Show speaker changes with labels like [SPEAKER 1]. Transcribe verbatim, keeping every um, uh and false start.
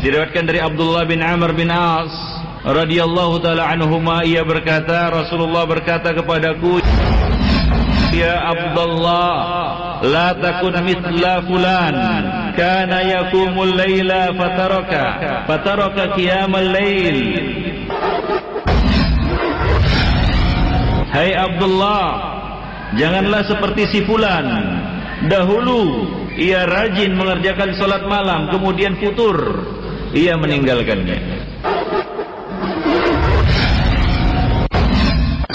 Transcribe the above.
[SPEAKER 1] Diriwayatkan dari Abdullah bin Amr bin As radhiyallahu taala anhuma, ia berkata, Rasulullah berkata kepadaku, ya Abdullah, la takun mithla fulan kana yaqumul laila fataraka fataraka qiyamal lail. Hai Abdullah, janganlah seperti si fulan. Dahulu ia rajin mengerjakan salat malam, kemudian futur ia meninggalkannya.